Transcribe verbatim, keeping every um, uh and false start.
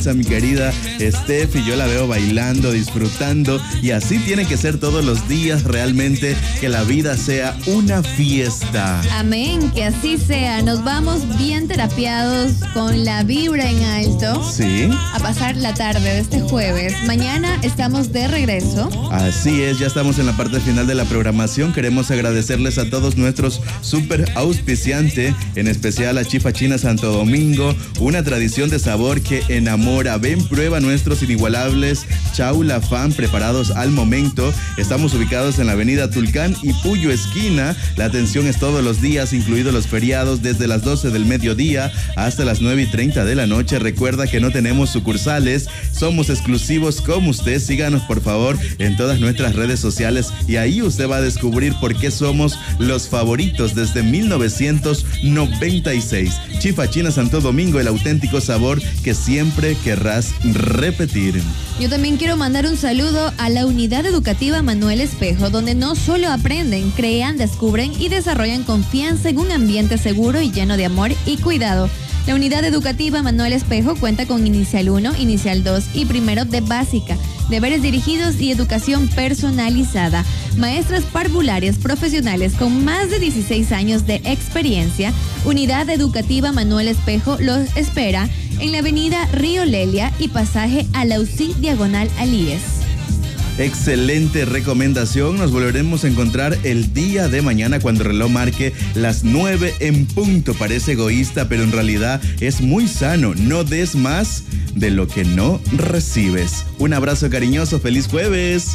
A mi querida Steph, y yo la veo bailando, disfrutando, y así tiene que ser todos los días, realmente, que la vida sea una fiesta. Amén, que así sea. Nos vamos bien terapiados, con la vibra en alto. Sí. A pasar la tarde de este jueves. Mañana estamos de regreso. Así es, ya estamos en la parte final de la programación. Queremos agradecerles a todos nuestros super auspiciantes, en especial a Chifa China Santo Domingo, una tradición de sabor que enamora. Ven, prueba nuestros inigualables Chaula Fan preparados al momento. Estamos ubicados en la avenida Tulcán y Puyo esquina. La atención es todos los días, incluidos los feriados, desde las doce del mediodía hasta las nueve y treinta de la noche. Recuerda que no tenemos sucursales, somos exclusivos como usted. Síganos por favor en todas nuestras redes sociales y ahí usted va a descubrir por qué somos los favoritos desde mil novecientos noventa y seis. Chifa China Santo Domingo, el auténtico sabor que siempre querrás repetir. Yo también quiero mandar un saludo a la Unidad Educativa Manuel Espejo, donde no solo aprenden, crean, descubren y desarrollan confianza en un ambiente seguro y lleno de amor y cuidado. La Unidad Educativa Manuel Espejo cuenta con Inicial uno, Inicial dos y Primero de Básica, deberes dirigidos y educación personalizada. Maestras parvularias profesionales con más de dieciséis años de experiencia. Unidad Educativa Manuel Espejo los espera en la avenida Río Lelia y pasaje a la U C I diagonal al I E S. Excelente recomendación. Nos volveremos a encontrar el día de mañana cuando el reloj marque las nueve en punto. Parece egoísta, pero en realidad es muy sano. No des más de lo que no recibes. Un abrazo cariñoso. Feliz jueves.